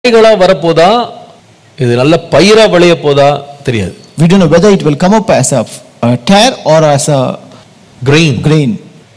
காய்களா வரப்போதா, இது நல்ல பயிரா விளைய போதா தெரியாது. We don't know whether it will come up as a tear or as a grain.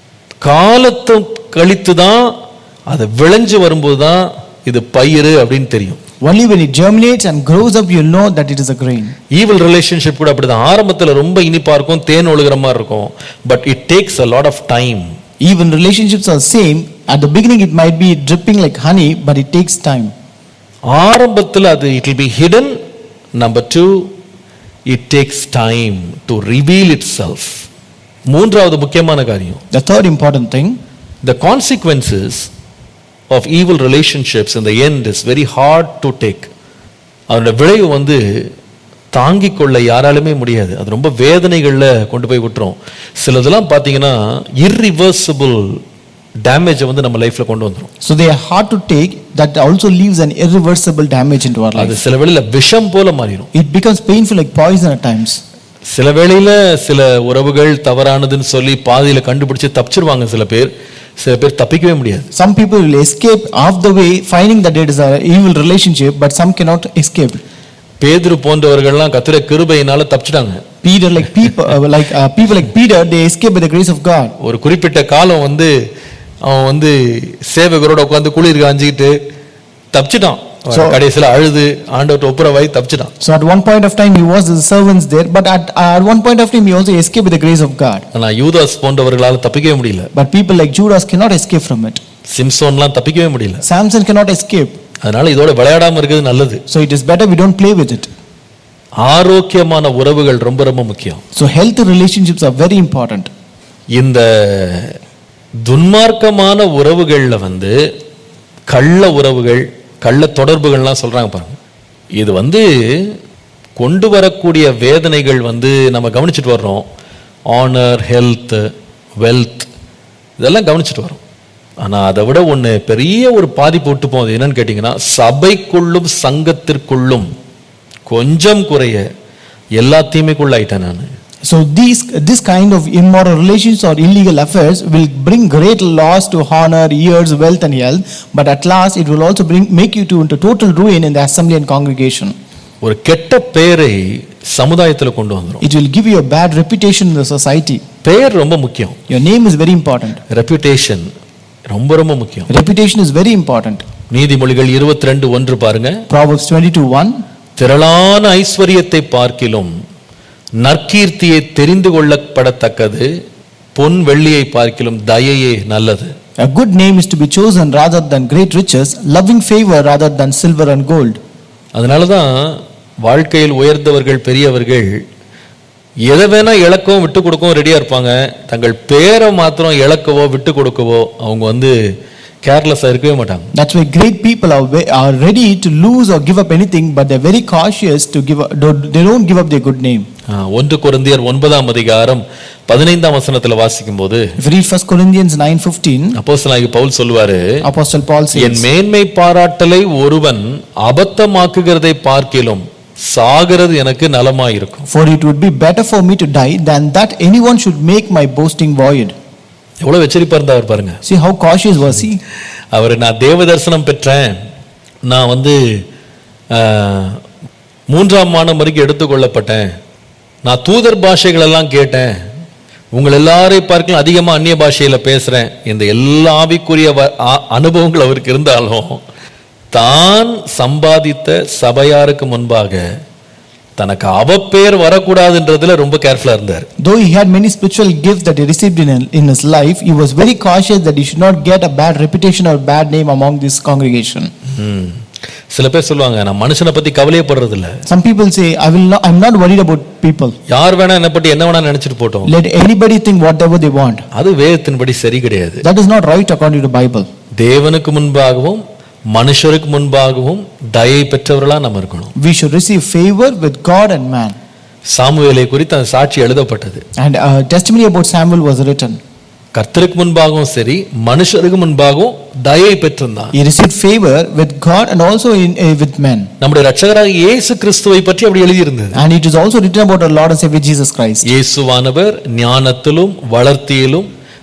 காலத்தை கழித்து தான் அது விளைஞ்சு வரும்போது தான் இது பயிர் அப்படின்னு தெரியும். Only when it germinates and grows up, you'll know that it is a grain. Evil relationship கூட அப்படிதான். ஆரம்பத்துல ரொம்ப இனிப்பா இருக்கும், தேன் ஒழுகிற மாதிரி இருக்கும். But it takes a lot of time. Even relationships are same. At the beginning it might be dripping like honey, but it takes time. ஆரம்பத்துல அது it will be hidden. Number 2, it takes time to reveal itself. மூன்றாவது முக்கியமான காரியம், The third important thing, the consequences of evil relationships in the end is very hard to take. அதோட விளைவு தாங்கிக் கொள்ள யாராலுமே முடியாது. அது ரொம்ப வேதனைகள்ல கொண்டு போய் விட்டுரும். சிலதெல்லாம் பாத்தீங்கன்னா irreversible damage நம்ம லைஃப்ல கொண்டு வந்துரும். so they are hard to take. That also leaves an irreversible damage into our life. அது சில வேளையில விஷம் போல மாறிடும். It becomes painful like poison at times. சில வேளையில சில உறவுகள் தவறானதுன்னு சொல்லி பாதியில கண்டுபிடிச்சு தப்பிச்சிருவாங்க. சில பேர் தப்பிக்கவே முடியாது. Some people will escape off the way, finding that it is an evil relationship, but some cannot escape. பேதுரு போன்றவர்கள்லாம் கர்த்தருடைய கிருபையினால தப்பிச்சிட்டாங்க. Peter, like people like Peter, they escape by the grace of God. ஒரு குறிப்பிட்ட காலம் அவன் சேவகரோட உட்கார்ந்து குளிர் காஞ்சிட்டு தப்பிச்சிட்டான். கடைசியில அழுது ஆண்டவர்ட்ட ஒப்புரவாய் தப்பிச்சிட்டான். So at one point of time he was the servants there, but at one point of time he also escaped with the grace of God. ஆனா யூதாஸ் போன்றவர்களால தப்பிக்கவே முடியல. But people like Judas cannot escape from it. சிம்சோன்லாம் தப்பிக்கவே முடியல. Samson cannot escape. அதனால இதோட விளையாடாம இருக்கிறது நல்லது. So it is better we don't play with it. ஆரோக்கியமான உறவுகள் ரொம்ப ரொம்ப முக்கியம். So healthy relationships are very important. இந்த துன்மார்க்கமான உறவுகள்ல கள்ள உறவுகள், கள்ள தொடர்புகள்லாம் சொல்றாங்க பாருங்க. இது கொண்டு வரக்கூடிய வேதனைகள் நம்ம கவனிச்சுட்டு வர்றோம். ஆனர், ஹெல்த், வெல்த் இதெல்லாம் கவனிச்சுட்டு வரோம். ஆனா அதை விட ஒண்ணு பெரிய ஒரு பாதிப்பு விட்டு போகுது. என்னன்னு கேட்டீங்கன்னா, சபைக்குள்ளும் சங்கத்திற்குள்ளும் கொஞ்சம் குறைய எல்லாத்தையுமே குள்ளாயிட்டேன் நான். So this kind of immoral relations or illegal affairs will bring great loss to honor, years, wealth and health, but at last it will also make you into total ruin in the assembly and congregation. ஒரு கெட்ட பெயரை சமுதாயத்துல கொண்டு வந்துரும். It will give you a bad reputation in the society. பெயர் ரொம்ப முக்கியம். Your name is very important. Reputation ரொம்ப ரொம்ப முக்கியம். Reputation is very important. நீதிமொழிகள் 22:1 பாருங்க. Proverbs 22:1. திரளான ஐஸ்வரியத்தை பார்க்கிலும் நற்கீர்த்தியை தெரிந்து கொள்ளப்படத்தக்கது, பொன் வெள்ளியை பார்க்கிலும் தயையே நல்லது. A good name is to be chosen rather than great riches, loving favor rather than silver and gold. அதனாலதான் வாழ்க்கையில் உயர்ந்தவர்கள், பெரியவர்கள் எதை வேணா இழக்கவும் விட்டு கொடுக்கவும் ரெடியா இருப்பாங்க. தங்கள் பேரை மாத்திரம் இழக்கவோ விட்டு கொடுக்கவோ அவங்க கேர்லெஸ்ஸா இருக்கவே மாட்டாங்க. That's why great people are ready to lose or give up anything, but they're very cautious to they don't give up their good name. 1 கொரிந்தியர் 9:15 வாசிக்கும்போது, if you read 1 Corinthians 9:15, அப்போஸ்தலனாகிய பவுல் சொல்வாரு, Apostle Paul says, என் மேன்மை பாராட்டலை ஒருவன் அபத்தமாக்குகிறதை பார்க்கிலும் சாகிறது எனக்கு நலமாயிருக்கும். For it would be better for me to die than that anyone should make my boasting void. எவ்வளவு எச்சரிப்பா இருந்தார் பாருங்க. See how cautious was he. நான் தேவ தரிசனம் பெற்றேன், நான் 3ஆம் மானம் வரைக்கும் எடுத்துக்கொள்ளப்பட்டேன், நான் தூதர் பாஷைகள் எல்லாம் கேட்டேன், உங்கள் எல்லாரையும் பார்க்கலாம் அதிகமா அந்நிய பாஷையில பேசுறேன். இந்த எல்லா ஆவிக்குரிய அனுபவங்கள் அவருக்கு இருந்தாலும் தான் சம்பாதித்த சபையாருக்கு முன்பாக தனக்கு அவப்பேர் வரக்கூடாதுன்றதுல ரொம்ப கேர்ஃபுல்லா இருந்தார். Though he had many spiritual gifts that he received in his life, he was very cautious that he should not get a bad reputation or bad name among this congregation. சில பேர் சொல்லுவாங்க, நான் மனுஷனை பத்தி கவலையே படுறது இல்ல. Some people say, I'm not worried about people. யார் வேணா என்ன பத்தி என்ன வேணா நினைச்சிட்டு போட்டோம். Let anybody think whatever they want. அது வேதத்தின்படி சரி கிடையாது. That is not right according to the Bible. தேவனுக்கு முன்பாகவும் மனுஷருக்கு முன்பாகவும் தயை பெற்றவர்களா நம்ம இருக்கணும். We should receive favor with God and man. சாமுவேலை குறித்து அந்த சாட்சி எழுதப்பட்டது. And a testimony about Samuel was written. கர்த்தருக்கு முன்பாகவும் சரி மனுஷருக்கு முன்பாகவும் தயை பெற்றிருந்தான். He received favor with God and also with men. நம்முடைய இரட்சகராகிய இயேசு கிறிஸ்துவை பற்றி அப்படி எழுதி இருந்தது. And it is also written about our Lord and Savior Jesus Christ. இயேசுவானவர் ஞானத்திலும் வளர்த்தியிலும்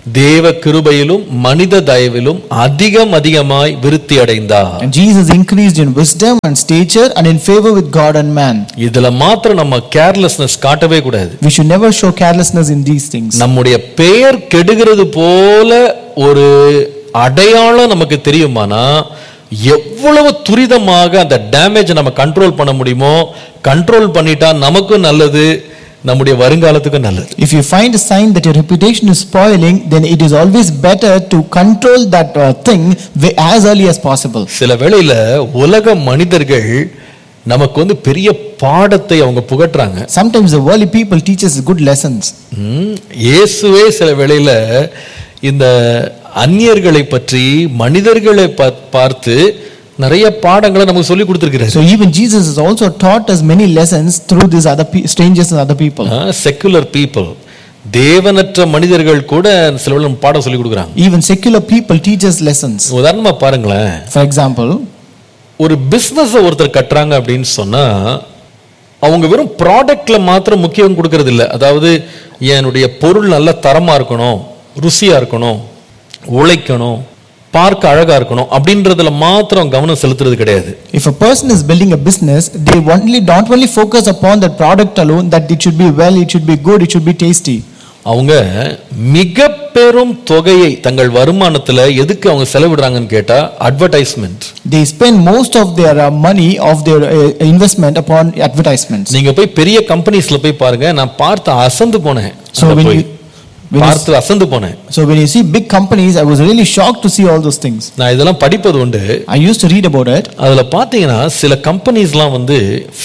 தேவ கிருபையிலும் மனித தயவிலும் அதிகமாய் விருத்தி அடைந்தார். And Jesus increased in wisdom and stature and in favor with God and man. இதுல மாத்திரம் நம்ம கேர்லெஸ்னஸ் காட்டவே கூடாது. We should never show carelessness in these things. நம்முடைய பெயர் கெடுகிறது போல ஒரு அடையாளம் நமக்கு தெரியுமானா எவ்வளவு துரிதமாக அந்த டேமேஜ் நம்ம கண்ட்ரோல் பண்ண முடியுமோ கண்ட்ரோல் பண்ணிட்டா நமக்கும் நல்லது, நம்முடைய வருங்காலத்துக்கும் நல்லது. If you find a sign that your reputation is spoiling, then it is always better to control that thing as early as possible. சில வேளையில உலக மனிதர்கள் நமக்கு வந்து பெரிய பாடத்தை அவங்க புகட்டுறாங்க. Sometimes the worldly people teach us good lessons. இயேசுவே சில வேளையில இந்த அந்நியர்களை பற்றி மனிதர்களை பார்த்து நிறைய பாடங்களை நமக்கு சொல்லி கொடுத்திருக்கிறார். So even Jesus has also taught us many lessons through these other strangers and other people. Secular people, தேவனற்ற மனிதர்கள் கூட சில வேளை பாடம் சொல்லி கொடுக்குறாங்க. Even secular people teach us lessons. உதாரணமா பாருங்களேன். For example, ஒரு பிசினஸ் ஒருத்தர் கட்டுறாங்க அப்படின்னு சொன்னா அவங்க வெறும் ப்ராடக்ட்ல மாத்திரம் முக்கியம் கொடுக்கறது இல்லை. அதாவது என்னுடைய பொருள் நல்ல தரமா இருக்கணும், ருசியா இருக்கணும், உழைக்கணும், பார்க்க அழகா இருக்கணும் அப்படின்றதுல மாத்திரம் கவனம் செலுத்துறது கிடையாது. If a person is building a business, they not only focus upon that product alone, that it should be well, it should be good, it should be tasty. அவங்க மிக பெரும் தொகையை தங்கள் வருமானத்துல எதுக்கு அவங்க செலவிடுறாங்கன்னு கேட்டா advertisement. They spend most of their money of their investment upon advertisements. நீங்க போய் பெரிய கம்பெனிஸ்ல போய் பாருங்க, நான் பார்த்து அசந்து போனேன். பார்த்து அசந்து போனேன். So when you see big companies, I was really shocked to see all those things. நான் இதெல்லாம் படிப்பது உண்டு. I used to read about it. அதுல பாத்தீங்கன்னா சில கம்பெனிஸ்லாம் வந்து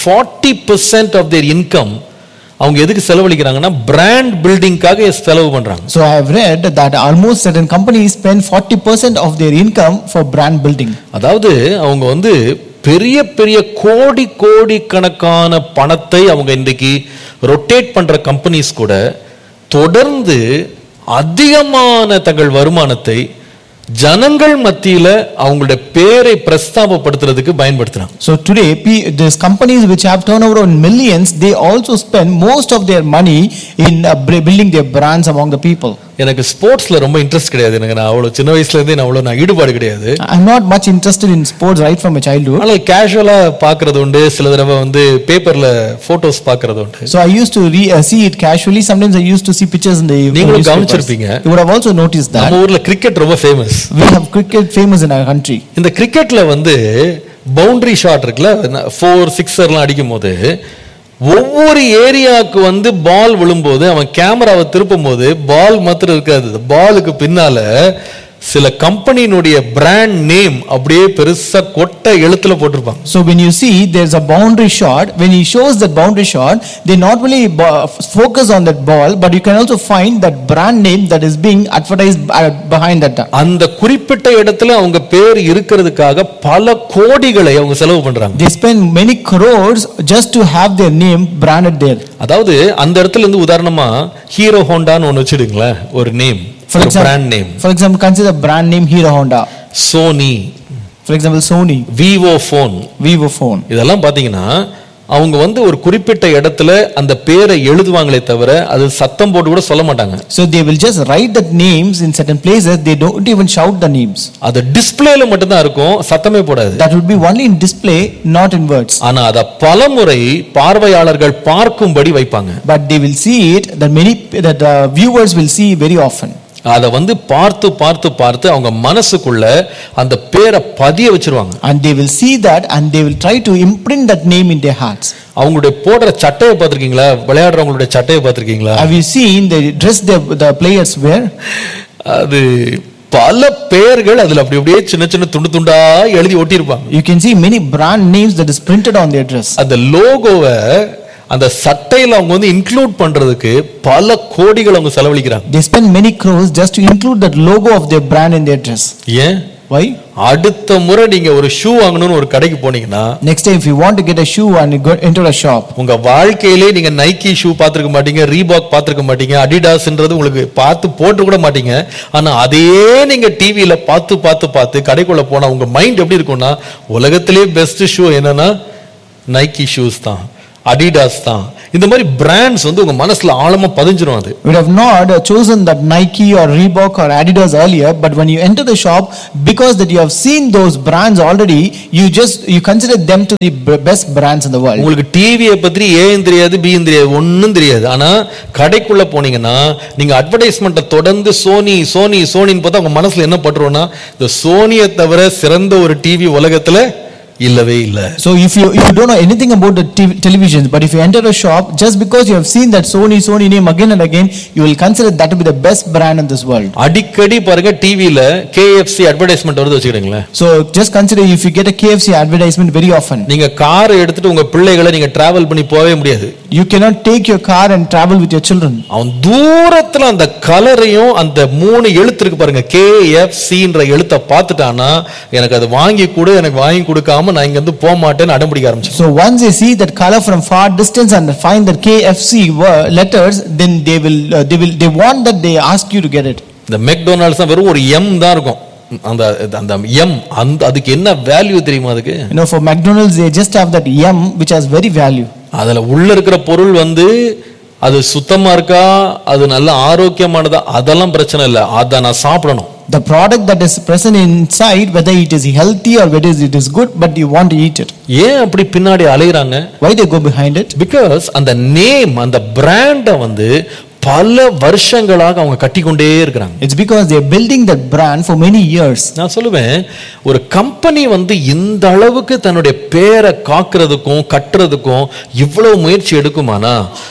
40% of their income அவங்க எதுக்கு செலவழிக்கிறாங்கன்னா பிராண்ட் பில்டிங்காக செலவு பண்றாங்க. So I have read that almost certain companies spend 40% of their income for brand building. அதாவது அவங்க வந்து பெரிய பெரிய கோடி கணக்கான பணத்தை அவங்க இன்றைக்கு ரொட்டேட் பண்ற கம்பெனிஸ் கூட தொடர்ந்து அதிகமான தங்கள் வருமானத்தை ஜனங்கள் மத்தியில அவங்களுடைய பேரை பிரஸ்தாபப்படுத்துறதுக்கு பயன்படுத்துறாங்க. So today these companies which have turnover in millions, they also spend most of their money in building their brands among the people. எனக்கு ஸ்போர்ட்ஸ்ல ரொம்ப இன்ட்ரெஸ்ட் கிடையாது. எனக்கு நான் அவ்வளவு சின்ன வயசுல இருந்தே நான் ஈடுபாடு கிடையாது. I'm not much interested in sports right from my childhood. ஆனால் கேஷுவலா பார்க்கிறது உண்டு. சில தடவை வந்து பேப்பர்ல போட்டோஸ் பார்க்கிறது உண்டு. So I used to see it casually. Sometimes I used to see pictures in the நீங்களும் கவனிச்சிருப்பீங்க. You would have also noticed that. நம்ம ஊர்ல கிரிக்கெட் ரொம்ப famous. We have cricket famous in our country. இந்த கிரிக்கெட்ல வந்து boundary shot இருக்குல்ல, 4 6 அடிக்கும்போது ஒவ்வொரு ஏரியாவுக்கு வந்து பால் விழும்போது அவன் கேமராவை திருப்பும் போது பால் மாத்திரம் இருக்காது, பாலுக்கு பின்னால சில கம்பெனியினுடைய பிராண்ட் நேம் அப்படியே பெருசா கொட்டை எழுத்துல போட்டிருப்பாங்க. So when you see there's a boundary shot, when he shows that boundary shot, they not only focus on that ball, but you can also find that brand name that is being advertised behind that. அந்த குறிப்பிட்ட இடத்துல அவங்க பேர் இருக்கிறதுக்காக பல கோடிகளை அவங்க செலவு பண்றாங்க. They spend many crores just to have their name branded there. அதாவது அந்த இடத்துல இருந்து உதாரணமா ஹீரோ ஹோண்டான்னு ஒன்னு வச்சிடுங்களேன், ஒரு name, brand name. For example, consider brand name Hero Honda. Sony. For example, Sony. Vivo phone. இதெல்லாம் பாத்தீங்கன்னா அவங்க வந்து ஒரு குறிப்பிட்ட இடத்துல அந்த பேரை எழுதுவாங்களே தவிர அது சத்தம் போட்டு கூட சொல்ல மாட்டாங்க. So they will just write the names in certain places, they don't even shout the names. அது டிஸ்ப்ளேல மட்டும் தான் இருக்கும், சத்தமே போடாது. That would be only in display, not in words. ஆனா அத பலமுறை பார்வையாளர்கள் பார்க்கும்படி வைப்பாங்க. But they will see it, that viewers will see very often. அத வந்து பார்த்து அவங்க மனசுக்குள்ள அந்த பேரை பதிய வச்சிருவாங்க. And they will see that and they will try to imprint that name in their hearts. அவங்களுடைய போடுற சட்டையை பார்த்திருக்கீங்களா? விளையாடுறவங்களுடைய சட்டையை பார்த்திருக்கீங்களா? Have you seen the dress the players wear? அது பல பெயர்கள் அதுல அப்படியே சின்ன துண்டா எழுதி ஒட்டி இருப்பாங்க. You can see many brand names that is printed on their dress. அந்த லோகோவை அந்த சட்டையில அவங்க வந்து இன்க்ளூட் பண்றதுக்கு பல கோடிகள் அவங்க செலவழிக்கிறாங்க. They spend many crores just to include that logo of their brand in their dress. ஏன்? Why? அடுத்த முறை நீங்க ஒரு ஷூ வாங்கணும்னு ஒரு கடைக்கு போனீங்கன்னா, next time if you want to get a shoe and go into a shop, உங்க வாழ்க்கையிலே நீங்க நைக்கி ஷூ பாத்துக்க மாட்டீங்க, ரீபாக் பாத்துக்க மாட்டீங்க, அடிடாஸ்ன்றது உங்களுக்கு பார்த்து போட்டு கூட மாட்டீங்க. ஆனா அதே நீங்க டிவில பார்த்து கடைக்குள்ள போனா உங்க மைண்ட் எப்படி இருக்கும்னா, உலகத்திலே பெஸ்ட் ஷூ என்னன்னா நைக்கி ஷூஸ் தான், அடிடாஸ் தான். இந்த மாதிரி பிராண்ட்ஸ் வந்து உங்க மனசுல ஆழமா பதிஞ்சிரும். அது You would have not chosen that Nike or Reebok or Adidas earlier, but when you enter the shop, because that you have seen those brands already, you consider them to the best brands in the world. உங்களுக்கு டிவியை பத்தி ஏன் தெரியாது, B தெரியாது, ஒன்னும் தெரியாது. ஆனா கடைக்குள்ள போனீங்கன்னா நீங்க அட்வர்டைஸ்மெண்ட்டை தொடர்ந்து சோனின்னு பார்த்தா உங்க மனசுல என்ன பட்டுருவோம்னா, இந்த சோனியை தவிர சிறந்த ஒரு டிவி உலகத்துல இல்லவே இல்ல. So if you don't know anything about the televisions, but if you enter a shop, just because you have seen that Sony name again and again, you will consider that to be the best brand in this world. அடிக்கடி பாருங்க டிவில KFC advertisement வருது வச்சுக்கிடுங்களேன். So just consider if you get a KFC advertisement very often. நீங்க car எடுத்துட்டு உங்க பிள்ளைகளை நீங்க travel பண்ணி போவே முடியாது. You cannot take your car and travel with your children. அவன் தூரத்துல அந்த கலரையும் அந்த 3 எழுத்து இருக்கு பாருங்க, KFCன்ற எழுத்தை பார்த்துட்டானா எனக்கு அது வாங்கி கொடுக்காம நான் இங்க இருந்து போக மாட்டேன்னு அடம் பிடிக்க ஆரம்பிச்சேன். So once they see that color from far distance and find that KFC letters, then they want that they ask you to get it. இந்த மெக்டொனால்ட்ஸ் தான் வெறும் ஒரு M தான் இருக்கும். அந்த M அதுக்கு என்ன வேல்யூ தெரியுமா? அதுக்கு for McDonald's they just have that M which has very value. அதுல உள்ள இருக்கிற பொருள் வந்து அது சுத்தமா இருக்கா, அது நல்ல ஆரோக்கியமானதா, அதெல்லாம் பிரச்சனை இல்லை. அத நான் சாப்பிடணும். The product that is present inside, whether it is healthy or whether it is good, but you want to eat it. ஏன் அப்படி பின்னாடி அலையறாங்க? Why they go behind it? Because அந்த நேம், அந்த பிராண்ட வந்து பல வருஷங்களாக அவங்க கட்டிக்கொண்டே இருக்காங்க. It's because they are building that brand for many years. நான் சொல்லுவேன், ஒரு கம்பெனி வந்து இந்த அளவுக்கு தன்னுடைய பேரை காக்கிறதுக்கும் கட்டுறதுக்கும் இவ்வளவு முயற்சி எடுக்குமானா,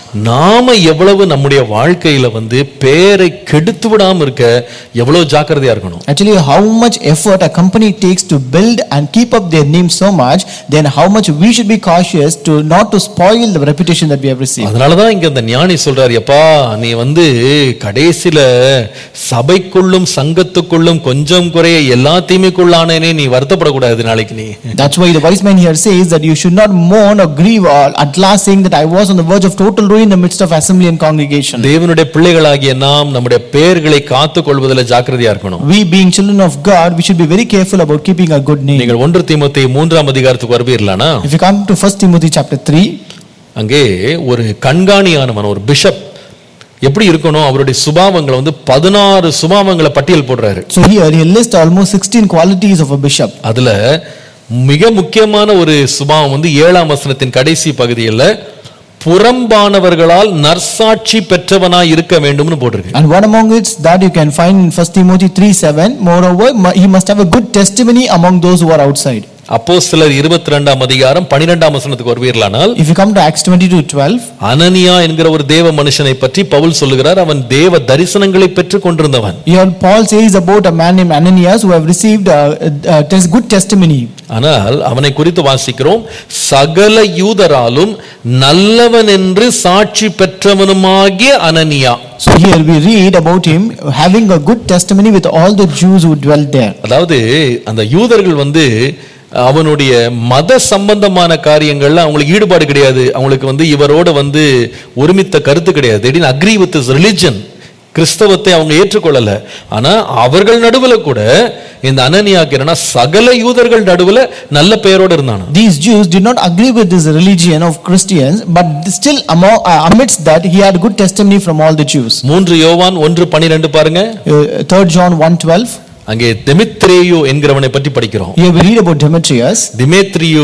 நாம எவ்வளவு நம்முடைய வாழ்க்கையில வந்து பேரை கெடுத்து விடாம இருக்க எவ்வளவு ஜாக்கிரதையா இருக்கணும். Actually, how much effort a company takes to build and keep up their name so much, then how much we should be cautious to not to spoil the reputation that we have received. அதனாலதான் இங்க அந்த ஞானி சொல்றாரு, எப்பா நீ வந்து கடைசில சபைக்குள்ளும் சங்கத்துக்குள்ளும் கொஞ்சம் குறைய எல்லாத்தையுமே கொள்ளானே நீ வருத்தப்படக்கூடாது நாளைக்கு நீ. That's why the wise man here says that you should not mourn or grieve at last, saying that I was on the verge of total ruin in the midst of assembly and congregation. தேவனுடைய பிள்ளைகளாகிய நாம் நம்முடைய பெயர்களை காத்துக் கொள்வதில் ஜாக்கிரதையா இருக்கணும். We being children of God, we should be very careful about keeping a good name. நீங்கள் 1 தீமோத்தேயு 3ஆம் அதிகாரத்துக்கு வருவீர்களானா, if you come to 1 Timothy chapter 3, அங்கே ஒரு கண்காணியானவன், ஒரு பிஷப் எப்படி இருக்கணும், அவருடைய சுபாவங்களை வந்து 16 சுபாவங்களை பட்டியல் போடுறாரு. So here he lists almost 16 qualities of a bishop. அதுல மிக முக்கியமான ஒரு சுபாவம் வந்து 7ஆம் வசனத்தின் கடைசி பகுதியில் புறம்பானவர்களால் நற்சாட்சி பெற்றவனாய் இருக்க வேண்டும்னு போட்டிருக்கு. And one among it that you can find in 1 Timothy 3:7, moreover he must have a good testimony among those who are outside. அப்போஸ்தலர் 22ஆம் அதிகாரம் 12ஆம் வசனத்துக்கு வருவீர்களானால், if you come to Acts 22:12, அனனியா என்கிற ஒரு தேவ மனுஷனை பற்றி பவுல் சொல்லுகிறார், அவன் தேவ தரிசனங்களை பெற்றுக் கொண்டிருந்தவன். here Paul says about a man named Ananias who have received good testimony. ஆனால் அவனை குறித்து வாசிக்கிறோம், சகல யூதராலும் நல்லவன் என்று சாட்சி பெற்றவனுமாகிய அனனியா. So here we read about him having a good testimony with all the Jews who dwelt there. அதாவது அந்த யூதர்கள் வந்து அவனுடைய மத சம்பந்தமான காரியங்கள்ல அவங்களுக்கு ஈடுபாடு கிடையாது. அவங்களுக்கு வந்து இவரோட வந்து ஒருமித்த கருத்து கிடையாது. they didn't agree with his religion. கிறிஸ்தவத்தை அவங்க ஏற்றுக்கொள்ளல. ஆனா அவர்கள் நடுவுல கூட இந்த அனனியாக்கு என்னன்னா சகல யூதர்கள் நடுவுல நல்ல பெயரோட இருந்தான். These Jews did not agree with this religion of Christians, but still amidst that he had good testimony from all the Jews. 3 யோவான் 1:12 பாருங்க. 3 John 1:12, அங்கே தெமேத்ரியு என்கிறவனை பற்றி படிக்கிறோம். here we read about Demetrius. தெமேத்ரியு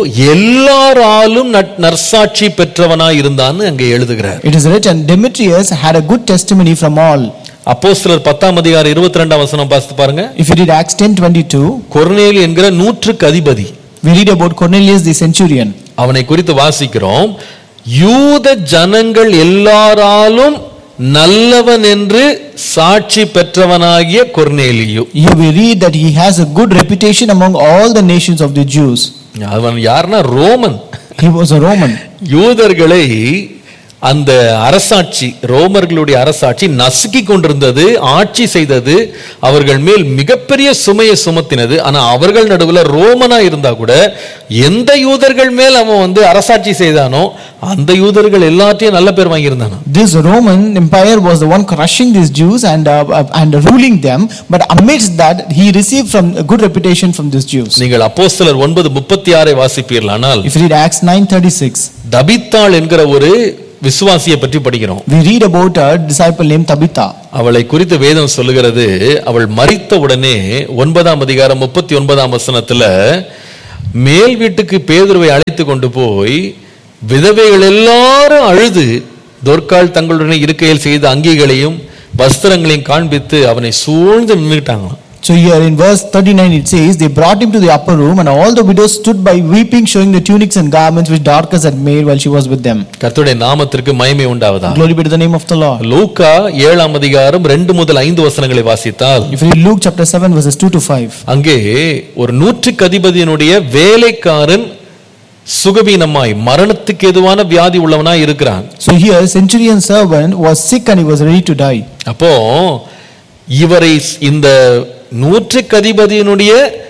எல்லாராலும் நற்சாட்சி பெற்றவனாய் இருந்தான்னு அங்கே எழுதுகிறார். It is written Demetrius had a good testimony from all. அப்போஸ்தலர் 10ஆம் அதிகாரம் 22ஆம் வசனம் வாசித்து பாருங்க. If you read Acts 10:22, கொர்நேலியு என்கிற 100க்கு அதிபதி, we read about Cornelius the centurion. அவனை குறித்து வாசிக்கிறோம், யூத ஜனங்கள் எல்லாராலும் நல்லவன் என்று சாட்சி பெற்றவனாகிய கொர்நேலியு. Here we read that he has a good reputation among all the nations of the Jews. அவன் யாருன்னா Roman. He was a Roman. யூதர்களை அந்த அரசாட்சி, ரோமர்களுடைய அரசாட்சி நசுக்கி கொண்டிருந்தது, ஆட்சி செய்தது, அவர்கள் மேல் மிகப்பெரிய சுமையை சுமத்தினது. ஆனா அவர்கள் நடுவில் ரோமனா இருந்தா கூட எந்த யூதர்கள் மேல் அவன் வந்து அரசாட்சி செய்தானோ அந்த யூதர்கள் எல்லாத்தையும் நல்ல பேர் வாங்கியிருந்தானோ. This Roman empire was the one crushing these Jews and ruling them, but amidst that he received from a good reputation from these Jews. நீங்கள் அப்போஸ்தலர் 9:36 வாசிப்பீர்களானால், if you read Acts 9:36, தபித்தாள் என்கிற ஒரு விசுவாசியை பற்றி படிக்கிறோம். We read about a disciple named Tabitha. அவளை குறித்து வேதம் சொல்லுகிறது, அவள் மரித்த உடனே 9ஆம் அதிகாரம் 39ஆம் வசனத்துல மேல் வீட்டுக்கு பேதுருவை அழைத்து கொண்டு போய் விதவைகள் எல்லாரும் அழுது தொர்க்காள் தங்களுடன் இருக்கையில் செய்த அங்கிகளையும் வஸ்திரங்களையும் காண்பித்து அவனை சூழ்ந்து நின்றுட்டாங்களாம். So here in verse 39 it says, they brought him to the upper room, and all the widows stood by weeping, showing the tunics and garments which Dorcas had made while she was with them. கர்த்தருடைய நாமத்திற்கு மகிமை உண்டாவதாக. Glory be to the name of the Lord. லூக்கா 7ஆம் அதிகாரம் 2 முதல் 5 வசனங்களை வாசித்தால், If you read Luke chapter 7 verses 2 to 5, அங்கே ஒரு நூற்றுக்கு அதிபதியினுடைய வேலைக்காரன் சுகவீனமாய் மரணத்துக்கு எதுவான வியாதி உள்ளவனாய் இருக்கிறான். so here centurion servant was sick and he was ready to die. அப்போ இவரை இந்த நூற்றுக்கு அதிபதியினுடைய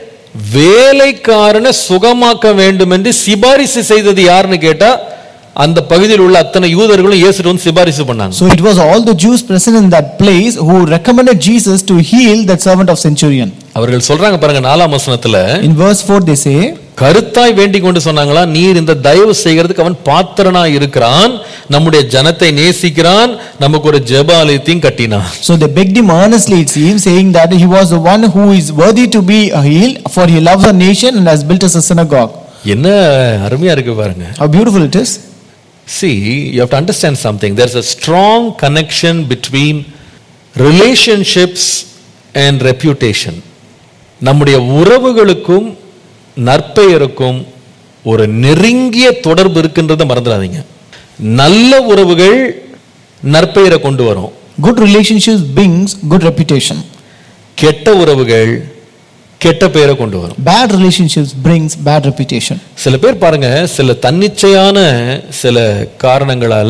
வேலைக்காரனை சுகமாக்க வேண்டும் என்று சிபாரிசு செய்தது யாருன்னு கேட்டா, அந்த பகுதியில் உள்ள அத்தனை யூதர்களும் இயேசுவை வந்து சிபாரிசு பண்ணாங்க. So it was all the Jews present in that place who recommended Jesus to heal that servant of centurion. அவர்கள் சொல்றாங்க பாருங்க 4ஆம் வசனத்துல, In verse 4 they say, கருத்தாய் வேண்டிக் கொண்டு சொன்னாங்களா, நீர் இந்த தயவு செய்கிறதுக்கு அவன் பாத்திரனாய் இருக்கிறான், நம்முடைய ஜனத்தை நேசிக்கிறான், நமக்கு ஒரு ஜெப ஆலயத்தையும் கட்டினான். So they begged him earnestly, it seems, saying that he was the one who is worthy to be healed, for he loves our nation and has built us a synagogue. என்ன அருமையா இருக்கு பாருங்க. How beautiful it is. See, you have to understand something. There's a strong connection between relationships and reputation. நம்முடைய உறவுகளுக்கும் நற்பெயருக்கும் ஒரு நெருங்கிய தொடர்பு இருக்குன்றதை மறந்துடாதீங்க. நல்ல உறவுகள் நற்பெயரை கொண்டு வரும். Good relationships brings good reputation. கெட்ட உறவுகள் கெட்ட பெயரை கொண்டு வரும். Bad relationships brings bad reputation. சில பேர் பாருங்க, சில தன்னிச்சையான சில காரணங்களால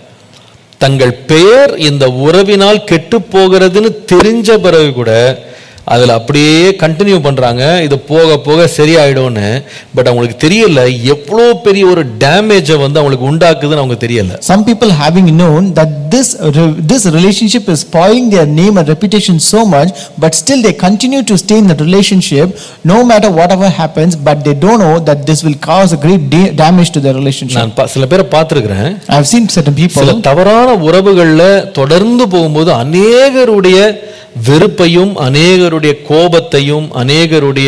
தங்கள் பெயர் இந்த உறவினால் கெட்டு போகிறதுன்னு தெரிஞ்ச பிறகு கூட அதில் அப்படியே கண்டினியூ பண்றாங்க, இது போக போக சரியாயிடும்னு. பட் அவங்களுக்கு தெரியல எவ்வளோ பெரிய ஒரு டேமேஜை வந்து அவங்களுக்கு உண்டாக்குதுன்னு அவங்க தெரியல. Some people having known that this relationship is spoiling their name and reputation so much, but still they continue to stay in that relationship no matter whatever happens, but they don't know that this will cause a great damage to their relationship. நான் சில பேரை பார்த்திருக்கிறேன். I have seen certain people, சில தவறான உறவுகள்ல தொடர்ந்து போகும்போது அநேகருடைய வெறுப்பையும் அநேகருடைய கோபத்தையும் அநேகருடைய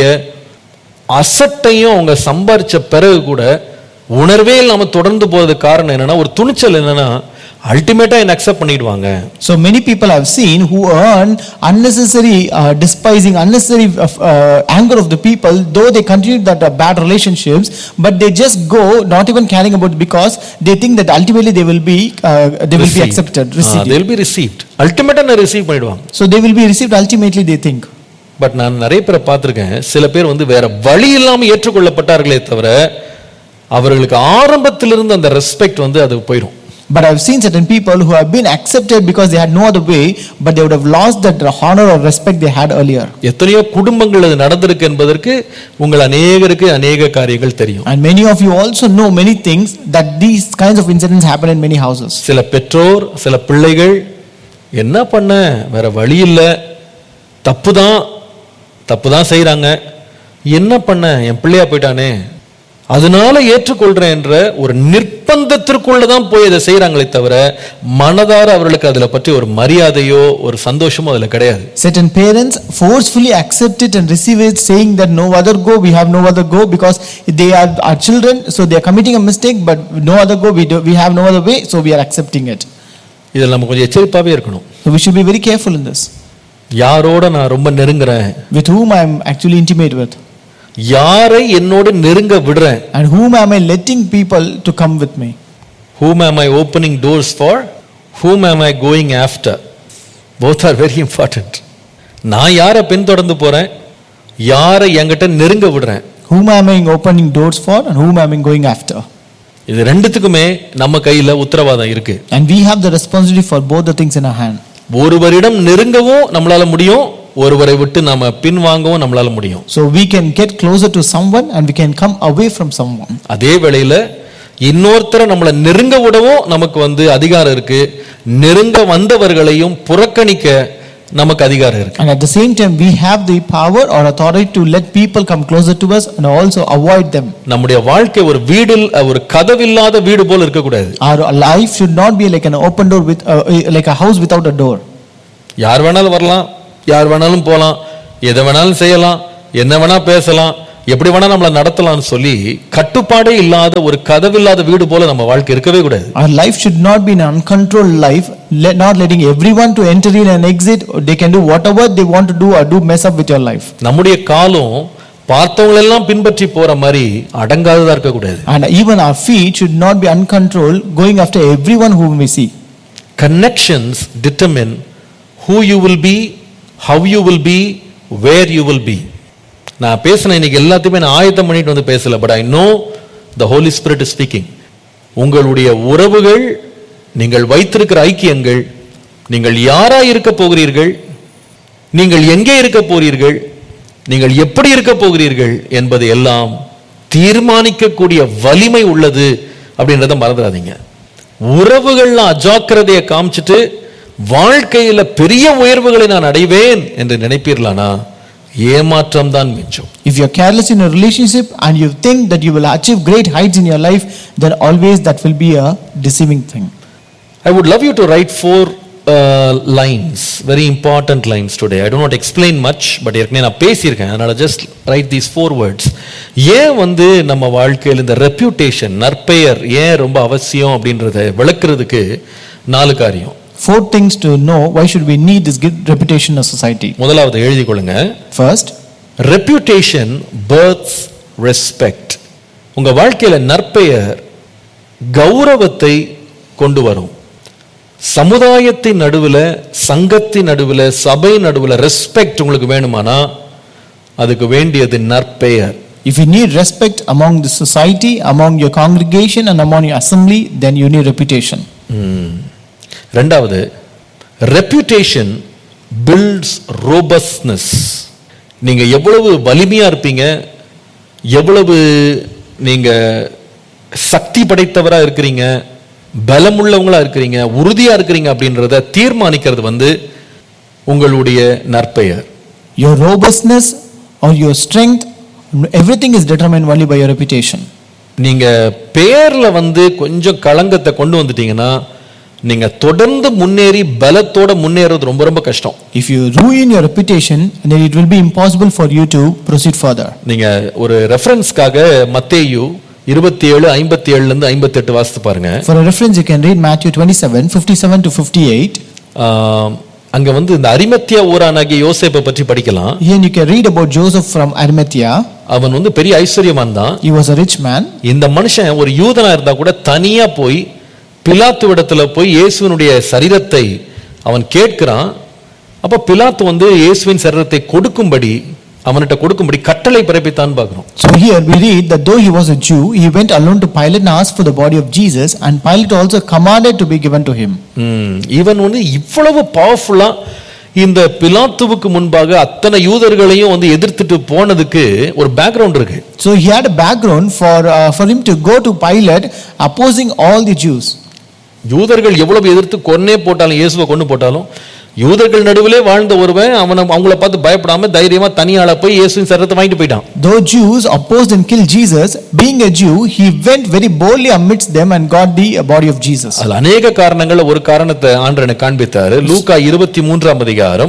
அசட்டையும் அவங்க சம்பாரிச்ச பிறகு கூட உணர்வே இல்லாம தொடர்ந்து போறதுக்கு காரணம் என்னன்னா, ஒரு துணிச்சல் என்னன்னா, அல்டிமேட்டா என்ன அக்செப்ட் பண்ணிடுவாங்க. So many people I've seen who earn unnecessary despising, unnecessary anger of the people, though they continue that bad relationships, but they just go not even caring about it, because they think that ultimately they will be accepted, received. They will be received. அல்டிமேட்டா நான் receive பண்ணிடுவாங்க. So they will be received ultimately, they think. But நான் நிறைய பேரை பார்த்திருக்கேன், சில பேர் வந்து வேற வழி இல்லாம ஏற்றுக்கொள்ளப்பட்டார்களே தவிர அவர்களுக்கு ஆரம்பத்திலிருந்து அந்த ரெஸ்பெக்ட் வந்து அது போயிடும். But I've seen certain people who have been accepted because they had no other way, but they would have lost that honor or respect they had earlier. எத்தனையோ குடும்பங்கள் அது நடந்திருக்கு என்பதற்கு உங்கள் அநேகருக்கு அநேக காரியங்கள் தெரியும். And many of you also know many things that these kinds of incidents happen in many houses. சில பெற்றோர் சில பிள்ளைகள் என்ன பண்ண வேற வழி இல்லை, தப்பு தான் செய்யறாங்க, என்ன பண்ண என் பிள்ளையா போயிட்டானே அதனால ஏற்றுக்கொள்றேன் என்ற ஒரு நிர்பந்தத்திற்குள்ளதான் போய் அதை செய்யறாங்களே தவிர மனதார அவர்களுக்கு அதில் பற்றி ஒரு மரியாதையோ ஒரு சந்தோஷமோ அதில் கிடையாது. Certain parents forcefully accept it and receive it, saying that no other go, we have no other go, because they are our children, so they are committing a mistake, but no other go, we have no other way, so we are accepting it. இதில் நம்ம கொஞ்சம் எச்சரிப்பாகவே இருக்கணும். So we should be very careful in this. யாரோட நான் ரொம்ப நெருங்குறேன், with whom I am actually intimate with, யாரை என்னோட நெருங்க விடுறேன், and whom am I letting people to come with me, whom am I opening doors for, whom am I going after. Both are very important. நான் யாரை பின்தொடர்ந்து போறேன், யாரை என்கிட்ட நெருங்க விடுறேன், whom am I opening doors for and whom am I going after. இது ரெண்டுத்துக்குமே நம்ம கையில உத்தரவாதம் இருக்கு. And we have the responsibility for both the things in our hand. ஒருவரிடம் நெருங்கவும் நம்மளால முடியும், ஒருவரை விட்டு நாம பின்வாங்கவும் நம்மளால முடியும். So we can get closer to someone and we can come away from someone. அதே வேளையில இன்னொருத்தரை நம்மள நெருங்க விடவும் நமக்கு வந்து அதிகாரம் இருக்கு. நெருங்க வந்தவர்களையும் புறக்கணிக்க நமக்கு அதிகாரம் இருக்கு. And at the same time, we have the power or authority to let people come closer to us and also avoid them. நம்முடைய வாழ்க்கை ஒரு வீடில் ஒரு கதவில்லாத வீடு போல இருக்க கூடாது. Our life should not be like an open door with like a house without a door. யார் வேணாலும் வரலாம், யார் வேணாலும் போலாம், எதை வேணாலும் செய்யலாம், என்ன வேணா பேசலாம், எப்படி வேணா நம்மள நடத்தலாம்னு சொல்லி கட்டுப்பாடே இல்லாத ஒரு கதவில்லாத வீடு போல நம்ம வாழ்க்கை இருக்கவே கூடாது. Our life should not be an uncontrolled life, not letting everyone to enter in and exit. They can do whatever they want to do or do mess up with your life. நம்முடைய காலம் பார்த்தவங்க எல்லாம் பின்பற்றி போற மாதிரி அடங்காததா இருக்க கூடாது. And even our feet should not be uncontrolled, going after everyone whom we see. Connections determine who you will be, how you will be, where you will be. நான் பேசின இன்னைக்கு எல்லாத்தையுமே நான் ஆயத்தம் பண்ணிட்டு வந்து பேசல, but I know the Holi spirit is speaking. உங்களுடைய உறவுகள், நீங்கள் வைத்திருக்கிற ஐக்கியங்கள், நீங்கள் யாராய் இருக்க போகிறீர்கள், நீங்கள் எங்கே இருக்க போகிறீர்கள், நீங்கள் எப்படி இருக்க போகிறீர்கள் என்பது எல்லாம் தீர்மானிக்கக்கூடிய வலிமை உள்ளது அப்படின்றத மறந்துடாதீங்க. உறவுகள்லாம் அஜாக்கிரதையை காமிச்சிட்டு வாழ்க்கையில பெரிய உயர்வுகளை நான் அடைவேன் என்று நினைப்பீர்களானா ஏமாற்றம் தான் மிஞ்சும். If you are careless in a relationship and you think that you will achieve great heights in your life, then always that will be a deceiving thing. I would love you to write 4 lines, very important lines today. I do not explain much, but ஏற்கனவே நான் பேசியிருக்கேன், அதனால just write these 4 words. ஏன் வந்து நம்ம வாழ்க்கையில் இந்த reputation, நற்பெயர் ஏன் ரொம்ப அவசியம் அப்படின்றத விளக்குறதுக்கு 4 காரியம். 4 things to know why should we need this good reputation in society. முதலாவது எழுதிக் கொள்ளுங்க. First, reputation births respect. உங்க வாழ்க்கையில நற்பெயர் கௌரவத்தை கொண்டு வரும். சமுதாயத்தின் நடுவுல, சங்கத்தின் நடுவுல, சபை நடுவுல ரெஸ்பெக்ட் உங்களுக்கு வேணுமானா அதுக்கு வேண்டியது நற்பெயர். if you need respect among the society, among your congregation and among your assembly, then you need reputation. ரெண்டாவது, reputation builds robustness. நீங்க எவ்வளவு வலிமையா இருப்பீங்க, எவ்வளவு நீங்க சக்தி படைத்தவரா இருக்கிறீங்க, பலமுள்ளவங்களா இருக்கிறீங்க, உறுதியா இருக்கிறீங்க அப்படின்றத தீர்மானிக்கிறது வந்து உங்களுடைய நற்பெயர். Your robustness or your strength, everything is determined only by your reputation. நீங்க பெயர்ல வந்து கொஞ்சம் களங்கத்தை கொண்டு வந்துட்டீங்கன்னா நீங்க தொடர்ந்து முன்னேறி பலத்தோட முன்னேறது ரொம்ப ரொம்ப கஷ்டம். If you ruin your reputation, then it will be impossible for you to proceed further. நீங்க ஒரு ரெஃபரன்ஸ்க்காக மத்தேயு 27:57 ல இருந்து 58 வாசித்து பாருங்க. For a reference, you can read Matthew 27:57 to 58. அங்க வந்து இந்த அரிமத்தியா ஊரானாகிய யோசேப்பை பற்றி படிக்கலாம். Here you can read about Joseph from Arimathea. அவன் வந்து பெரிய ஐஸ்வர்யமான் தான். He was a rich man. இந்த மனுஷன் ஒரு யூதனா இருந்தா கூட தனியா போய் பிலாத்துவிடத்துல போய் இயேசுவினுடைய சரீரத்தை அவன் கேட்கிறான். அப்ப பிலாத்து வந்து இயேசுவின் சரீரத்தை கொடுக்கும்படி அவன்கிட்ட கொடுக்கும்படி கட்டளை பிறப்பித்தான் பார்க்கிறோம். So here we read that though he was a Jew, he went alone to Pilate and asked for the body of Jesus, and Pilate also commanded to be given to him. இவன் வந்து இவ்வளவு பவர்ஃபுல்லா இந்த பிலாத்துவுக்கு முன்பாக அத்தனை யூதர்களையும் வந்து எதிர்த்துட்டு போனதுக்கு ஒரு பேக்ரவுண்ட் இருக்கு. So he had a background for him to go to Pilate opposing all the Jews. யூதர்கள் எவ்வளவு எதிர்த்து கொன்னே போட்டாலும், இயேசுவை கொண்டு போட்டாலும், யூதர்கள் நடுவிலே வாழ்ந்த ஒருவன் அவங்கள பார்த்து பயப்படாம தைரியமா தனியாள போய் இயேசுவின் சரீரத்தை வாங்கிட்டு போயிட்டான். Though Jews opposed and killed Jesus, being a Jew, he went very boldly amidst them and got the body of Jesus. அதுல அநேக காரணங்கள்ல ஒரு காரணத்தை ஆண்டவர் எனக்கு காண்பித்தாரு. லூக்கா 23ஆம் அதிகாரம்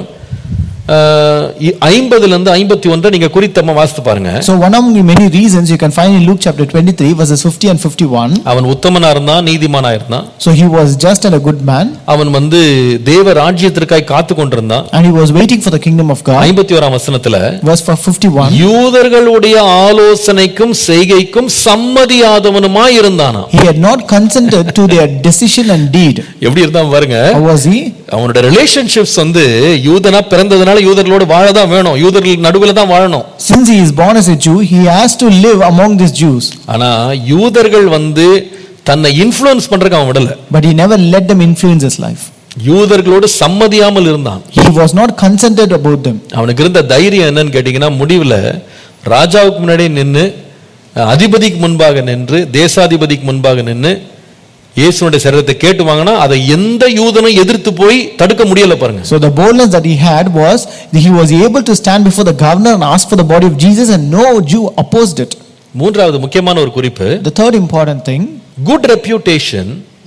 50 ல இருந்து 51 நீங்க குறித்தமா வாசித்து பாருங்க. So one among the many reasons you can find in Luke chapter 23 verses 50 and 51. அவன் உத்தமனா இருந்தான், நீதிமானா இருந்தான். So he was just and a good man. அவன் வந்து தேவ ராஜ்யத்திற்காய் காத்து கொண்டிருந்தான். And he was waiting for the kingdom of God. 51ஆம் வசனத்துல verse 51. யூதர்களுடைய ஆலோசனைக்கும் செய்கைக்கும் சம்மதியாதவனுமாய் இருந்தானா. He had not consented to their decision and deed. எப்படி இருந்தான் பாருங்க. How was he? அவனோட ரிலேஷன்ஷிப்ஸ் வந்து யூதனா பிறந்ததனால யூதர்களோட வாழதான் வேணும், யூதர்கள் நடுவுல தான் வாழணும். Since he is born as a Jew, he has to live among these Jews. ஆனா யூதர்கள் வந்து தன்னை இன்ஃப்ளூயன்ஸ் பண்றதுக்கு அவன் விடல. But he never let them influence his life. யூதர்களோடு சம்மதியாமல் இருந்தான். He was not consented about them. அவனுக்கு இருந்த தைரியம் என்னன்னு கேட்டீங்கன்னா, முடிவுல ராஜாவுக்கு முன்னாடி நின்று, அதிபதிக்கு முன்பாக நின்று, தேசாதிபதிக்கு முன்பாக நின்று, இயேசுனுடைய சரீரத்தை கேட்டு வாங்கினா அதை எந்த யூதனும் எதிர்த்து போய் தடுக்க முடியல பாருங்க. So the boldness that he had was he was able to stand before the governor and ask for the body of Jesus, and no Jew opposed it. மூன்றாவது முக்கியமான ஒரு குறிப்பு, The third important thing, good reputation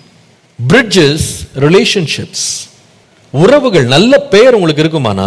bridges relationships. உறவுகள், நல்ல பெயர் உங்களுக்கு இருக்குமானா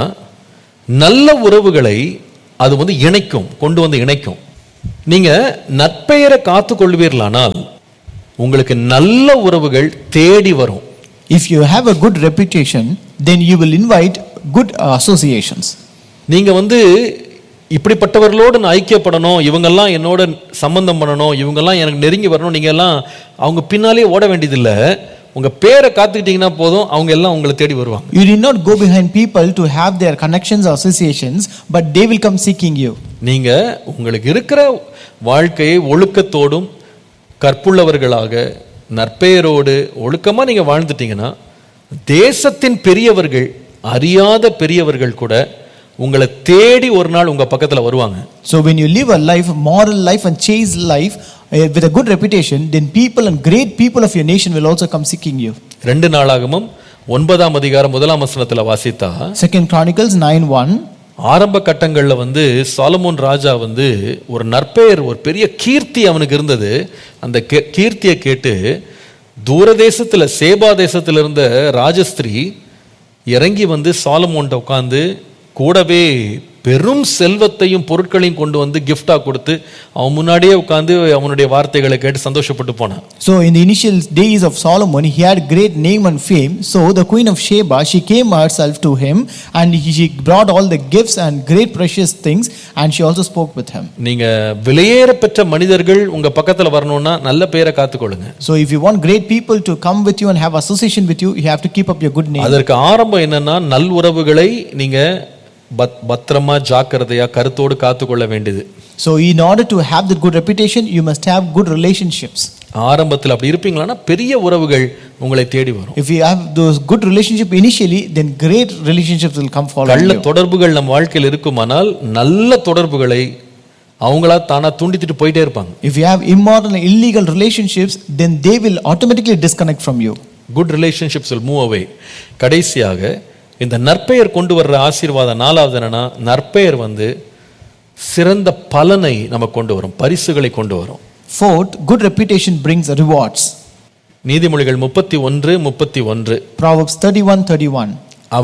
நல்ல உறவுகளை அது வந்து இணைக்கும், கொண்டு வந்து இணைக்கும். நீங்க நற்பெயரை காத்து கொள்வீர்களானால் உங்களுக்கு நல்ல உறவுகள் தேடி வரும். if you have a good reputation, then you will invite good associations. நீங்க வந்து இப்படிப்பட்டவர்களோடு நான் ஐக்கியப்படணும், இவங்கெல்லாம் என்னோட சம்பந்தம் பண்ணணும், இவங்கெல்லாம் எனக்கு நெருங்கி வரணும், நீங்க எல்லாம் அவங்க பின்னாலே ஓட வேண்டியதில்லை. உங்க பேரை காத்துக்கிட்டீங்கன்னா போதும், அவங்க எல்லாம் உங்களை தேடி வருவாங்க. You did not go behind people to have their connections or associations, but they will come seeking you. நீங்க உங்களுக்கு இருக்கிற வாழ்க்கையை ஒழுக்கத்தோடும் கற்புள்ளவர்களாக நற்பெயரோடு ஒழுக்கமா நீங்க வாழ்ந்துட்டீங்கன்னா தேசத்தின் பெரியவர்கள், அறியாத பெரியவர்கள் கூட உங்களை தேடி ஒரு நாள் உங்க பக்கத்துல வருவாங்க. So when you live a life, moral life and chaste life with a good reputation, then people and great people of your nation will also come seeking you. 2 நாளாகமம் 9ஆம் அதிகாரம் 1ஆம் வசனத்துல வாசித்தா, 2 Chronicles 9:1, ஆரம்ப கட்டங்கள்ல வந்து சாலமோன் ராஜா வந்து ஒரு நற்பெயர், ஒரு பெரிய கீர்த்தி அவனுக்கு இருந்தது. அந்த கீர்த்தியை கேட்டு தூரதேசத்துல சேபா தேசத்துல இருந்த ராஜஸ்திரீ இறங்கி வந்து சாலமோன்ட்ட உட்கார்ந்து கூடவே பெரும் செல்வத்தையும் பொருட்களையும் கொண்டு வந்து கிஃப்டா கொடுத்து அவன் முன்னாடியே உட்கார்ந்து அவனுடைய வார்த்தைகளை கேட்டு சந்தோஷப்பட்டு போனான். So in the initial days of Solomon, he had great name and fame. So the queen of Sheba, she came herself to him, and she brought all the gifts and great precious things, and she also spoke with him. நீங்க விலையேற பெற்ற மனிதர்கள் உங்க பக்கத்துல வரணும்னா நல்ல பெயரை காத்துக்கொள்ளுங்க. So if you want great people to come with you and have association with you, you have to keep up your good name. அதற்கு ஆரம்பம் என்னன்னா நல் உறவுகளை நீங்க பத்திரமா ஜாக்கிரதையா கருத்தோடு காத்துக்கொள்ள வேண்டியது. So in order to have that good reputation, you must have good relationships. ஆரம்பத்தில் அப்படி இருப்பீங்களானா பெரிய உறவுகள் உங்களை தேடி வரும். If you have those good relationship initially, then great relationships will come following you. நல்ல தொடர்புகள் நம் வாழ்க்கையில் இருக்குமானால் நல்ல தொடர்புகளை அவங்களா தானா துண்டித்துட்டு போயிட்டே இருப்பாங்க. If you have immoral and illegal relationships, then they will automatically disconnect from you. Good relationships will move away. கடைசியாக இந்த நற்பெயர் கொண்டு வர்ற ஆசீர்வாதம் 4வது என்னன்னா, நற்பெயர் வந்து சிறந்த பலனை நமக்கு கொண்டு வரும், பரிசுகளை கொண்டு வரும். Fourth, good reputation brings rewards. நீதிமொழிகள் 31:31. Proverbs 31:31.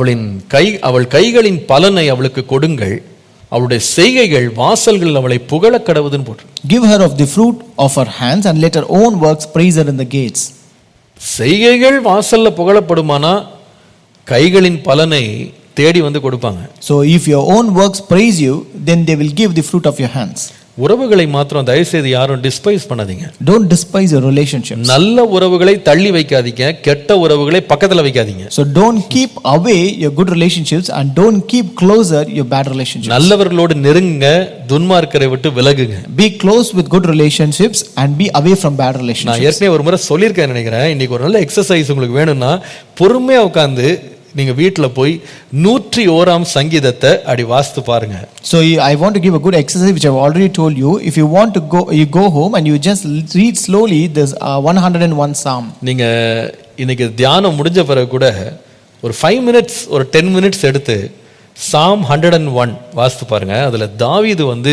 அவள் கைகளின் பலனை அவளுக்கு கொடுங்கள், அவளுடைய செய்கைகள் வாசல்களில் அவளை புகழ கடவுதுன்னு போட்டு. Give her of the fruit of her hands, and let her own works praise her in the gates. செய்கைகள் வாசல்ல புகழப்படுமானா கைகளின் பலனை தேடி வந்து கொடுப்பாங்க. So if your own works praise you, then they will give the fruit of your hands. உறவுகளை மாத்திரம் தயவு செய்து யாரும் டிஸ்பைஸ் பண்ணாதீங்க. Don't despise your relationships. நல்ல உறவுகளை தள்ளி வைக்காதீங்க, கெட்ட உறவுகளை பக்கத்துல வைக்காதீங்க. So don't keep away your good relationships and don't keep closer your bad relationships. நல்லவர்களோடு நெருங்குங்க, துன்மார்க்கரை விட்டு விலகுங்க. Be close with good relationships and be away from bad நான் relationships. ஏற்கனவே ஒரு முறை சொல்லியிருக்கேன் நினைக்கிறேன். இன்னைக்கு ஒரு நல்ல எக்ஸசைஸ் உங்களுக்கு வேணும்னா பொறுமையா உட்கார்ந்து நீங்க வீட்டுல போய் 101ஆம் சங்கீதத்தை அடி வாசித்து பாருங்க. So I want to give a good exercise which I've already told you. If you want to go, you go home and you just read slowly this 101 Psalm. நீங்க இன்னைக்கு தியானம் முடிஞ்ச பிறகு கூட ஒரு 5 minutes ஒரு 10 minutes எடுத்து Psalm 101 வாசித்து பாருங்க. அதுல தாவீது வந்து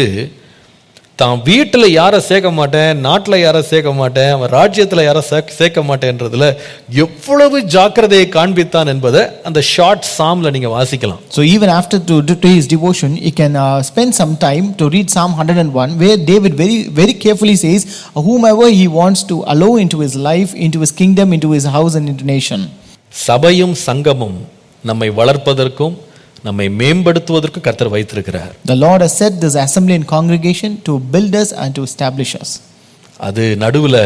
தான் வீட்டில் யாரை சேர்க்க மாட்டேன், நாட்டில் யாரை சேர்க்க மாட்டேன், அவன் ராஜ்யத்தில் யாரை சேர்க்க மாட்டேன்றதுல எவ்வளவு ஜாக்கிரதையை காண்பித்தான் என்பதை அந்த ஷார்ட் சாம்ல நீங்க வாசிக்கலாம். So even after to his devotion, he can spend some time to read Psalm 101, where David very carefully says whomever he wants to allow into his life, into his kingdom, into his house and into nation. சபையும் சங்கமும் நம்மை வளர்ப்பதற்கும் நம்மை மேம்படுத்துவதற்கு கர்த்தர் வைத்திருக்கிறார். The Lord has set this assembly and congregation to build us and to establish us. அது நடுவுல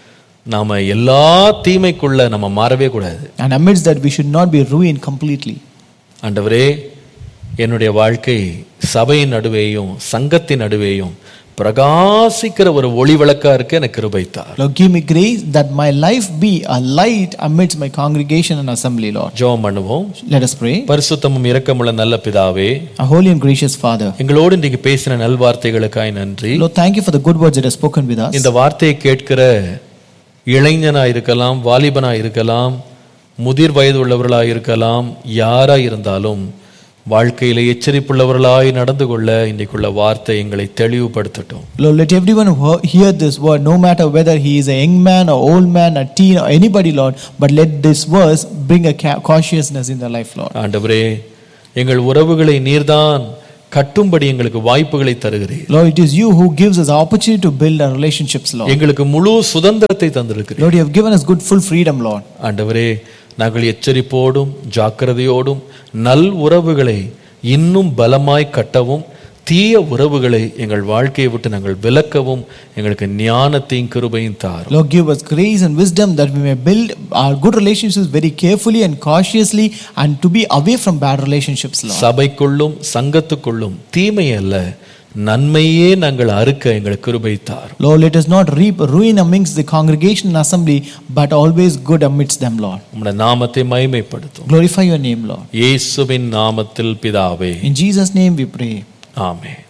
நாம எல்லா தீமைக்குள்ள நம்ம மாறவே கூடாது. And amidst that we should not be ruined completely. ஆண்டவரே, என்னுடைய வாழ்க்கை சபையின் நடுவேயும் சங்கத்தின் நடுவேயும் பிரகாசிக்கிற ஒரு ஒளி விளக்கா இருக்க எனக்கு கிருபை தார். Lord, give me grace that my life be a light amidst my congregation and assembly, Lord. ஜெபம் பண்ணுவோம். Let us pray. பரிசுத்தமும் இரக்கமுள்ள நல்ல பிதாவே, Our holy and gracious Father, எங்களோடு இன்றைக்கு பேசின நல்வார்த்தைகளுக்காய் நன்றி. Lord, thank you for the good words that have spoken with us. இந்த வார்த்தையை கேட்கிற இளைஞனாக இருக்கலாம், வாலிபனாக இருக்கலாம், முதிர் வயது உள்ளவர்களாக இருக்கலாம், யாராக இருந்தாலும் வாழ்க்கையில எச்சரிப்புள்ளவர்களாய் நடந்து கொள்ள இன்றைக்குள்ள வார்த்தை எங்களை தெளிவுபடுத்தட்டும். Lord, let everyone hear this word, no matter whether he is a young man or old man, a teen or anybody, Lord, but let this verse bring a cautiousness in their life, Lord. ஆண்டவரே, எங்கள் உறவுகளை நீர்தான் கட்டும்படி எங்களுக்கு வாய்ப்புகளை தருகிறீர். Lord, it is you who gives us the opportunity to build our relationships, Lord. எங்களுக்கு முழு சுதந்திரத்தை தந்திருக்கிறீர். Lord, you have given us good full freedom, Lord. ஆண்டவரே, நாங்கள் எச்சரிப்போடும் ஜாக்கிரதையோடும் நல் உறவுகளை இன்னும் பலமாய் கட்டவும், தீய உறவுகளை எங்கள் வாழ்க்கையை விட்டு நாங்கள் விலக்கவும் எங்களுக்கு ஞானத்தையும் கிருபையும் தாரும். Lord, give us grace and wisdom that we may build our good relationships very carefully and cautiously and to be away from bad relationships, Lord. சபைக்குள்ளும் சங்கத்துக்குள்ளும் தீமை அல்ல, நன்மையே நாங்கள் அறுக்க எங்களுக்கு கிருபை தாரும். Lord, let us not reap ruin amongst the congregation and assembly, but always good amidst them, Lord. உம்முடைய நாமத்தை மகிமைப்படுத்தும். Glorify your name, Lord. இயேசுவின் நாமத்தில் பிதாவே. In Jesus' name we pray. Amen.